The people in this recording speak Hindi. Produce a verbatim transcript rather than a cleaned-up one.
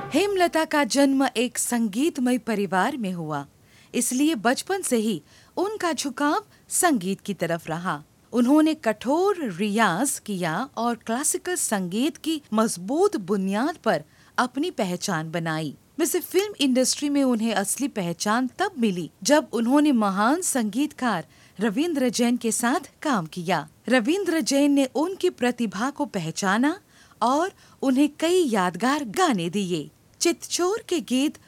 हेमलता का जन्म एक संगीतमय परिवार में हुआ, इसलिए बचपन से ही उनका झुकाव संगीत की तरफ रहा। उन्होंने कठोर रियाज किया और क्लासिकल संगीत की मजबूत बुनियाद पर अपनी पहचान बनाई। वैसे फिल्म इंडस्ट्री में उन्हें असली पहचान तब मिली जब उन्होंने महान संगीतकार रविंद्र जैन के साथ काम किया। रविंद्र जैन ने उनकी प्रतिभा को पहचाना और उन्हें कई यादगार गाने दिए। चितचोर के गीत